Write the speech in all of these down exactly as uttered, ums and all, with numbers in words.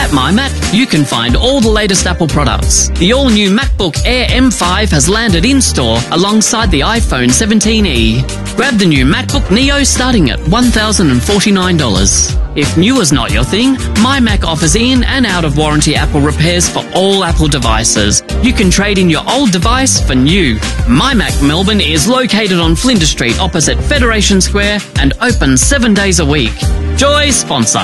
At MyMac, you can find all the latest Apple products. The all-new MacBook Air M five has landed in-store alongside the iPhone seventeen e. Grab the new MacBook Neo starting at one thousand forty-nine dollars. If new is not your thing, MyMac offers in and out of warranty Apple repairs for all Apple devices. You can trade in your old device for new. MyMac Melbourne is located on Flinders Street opposite Federation Square and open seven days a week. Joy sponsor.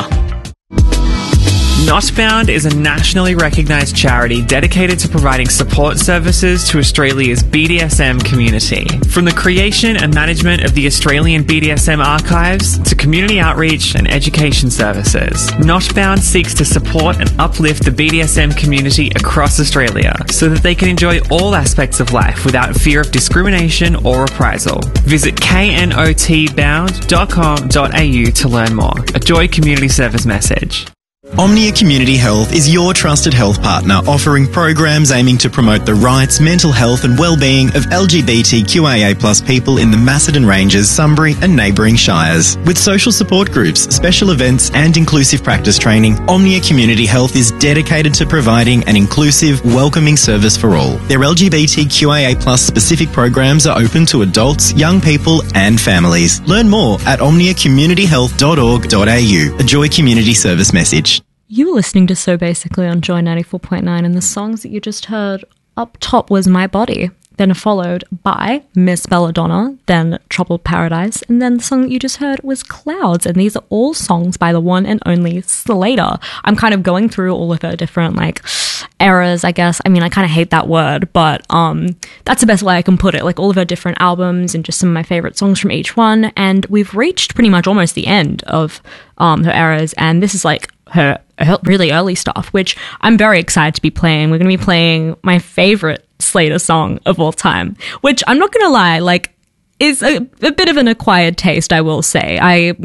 Notbound is a nationally recognised charity dedicated to providing support services to Australia's B D S M community. From the creation and management of the Australian B D S M archives to community outreach and education services, Notbound seeks to support and uplift the B D S M community across Australia so that they can enjoy all aspects of life without fear of discrimination or reprisal. Visit k n o t bound dot com dot a u to learn more. A Joy Community Service message. Omnia Community Health is your trusted health partner, offering programs aiming to promote the rights, mental health and well-being of L G B T Q I A plus people in the Macedon Ranges, Sunbury and neighbouring shires. With social support groups, special events and inclusive practice training, Omnia Community Health is dedicated to providing an inclusive, welcoming service for all. Their L G B T Q I A plus specific programs are open to adults, young people and families. Learn more at omnia community health dot org dot a u. A Joy Community Service message. You were listening to So Basically on Joy ninety-four point nine, and the songs that you just heard up top was My Body, then followed by Miss Belladonna, then Troubled Paradise, and then the song that you just heard was Clouds, and these are all songs by the one and only Slater. I'm kind of going through all of her different, like, eras, I guess. I mean, I kind of hate that word, but um, that's the best way I can put it. Like, all of her different albums and just some of my favourite songs from each one, and we've reached pretty much almost the end of um, her eras, and this is, like, her really early stuff, which I'm very excited to be playing. We're going to be playing my favorite Slater song of all time, which I'm not going to lie, like, is a, a bit of an acquired taste, I will say. I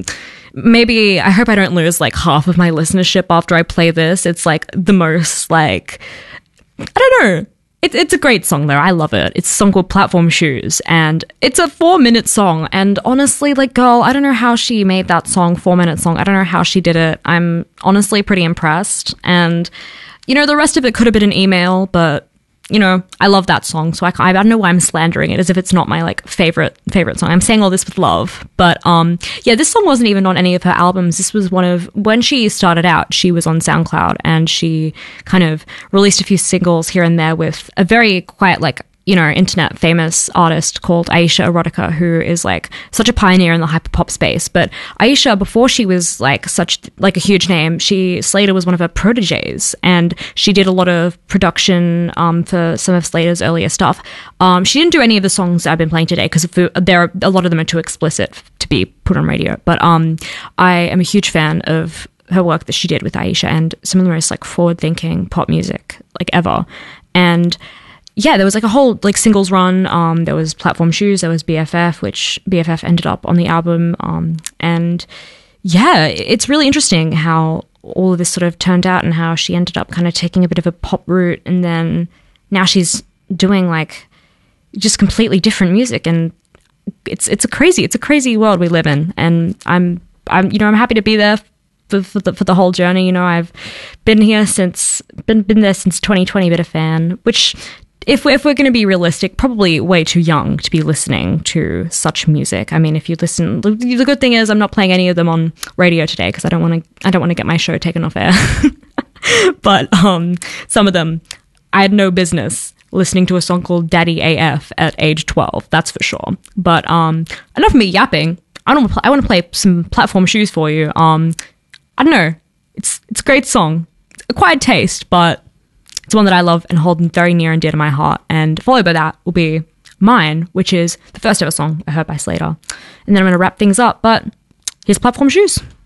maybe, I hope I don't lose like half of my listenership after I play this. It's like the most, like, I don't know. It's it's a great song though. I love it. It's a song called Platform Shoes, and it's a four minute song. And honestly, like, girl, I don't know how she made that song four minute song. I don't know how she did it. I'm honestly pretty impressed. And, you know, the rest of it could have been an email, but, you know, I love that song. So I, I don't know why I'm slandering it as if it's not my like favorite favorite song. I'm saying all this with love, but um, yeah, this song wasn't even on any of her albums. This was one of, when she started out, she was on SoundCloud, and she kind of released a few singles here and there with a very quiet, like, you know, internet famous artist called Aisha Erotica, who is like such a pioneer in the hyperpop space. But Aisha, before she was like such like a huge name, she Slater was one of her proteges, and she did a lot of production um, for some of Slater's earlier stuff. Um, she didn't do any of the songs I've been playing today because there are, a lot of them are too explicit to be put on radio. But um, I am a huge fan of her work that she did with Aisha, and some of the most like forward-thinking pop music like ever. And yeah, there was like a whole like singles run. Um, there was Platform Shoes, there was B F F, which B F F ended up on the album. Um, and yeah, it's really interesting how all of this sort of turned out and how she ended up kind of taking a bit of a pop route, and then now she's doing like just completely different music. And it's it's a crazy it's a crazy world we live in. And I'm I'm you know I'm happy to be there for, for the for the whole journey. You know, I've been here since been been there since twenty twenty, been a fan, which, If we're, if we're going to be realistic, probably way too young to be listening to such music. I mean, if you listen, the, the good thing is I'm not playing any of them on radio today because I don't want to. I don't want to get my show taken off air. But um, some of them, I had no business listening to a song called Daddy A F at age twelve. That's for sure. But um, enough of me yapping. I don't. I want to play some Platform Shoes for you. Um, I don't know. It's it's a great song, acquired taste, but it's one that I love and hold very near and dear to my heart. And followed by that will be Mine, which is the first ever song I heard by Slater. And then I'm going to wrap things up, but here's Platform Shoes.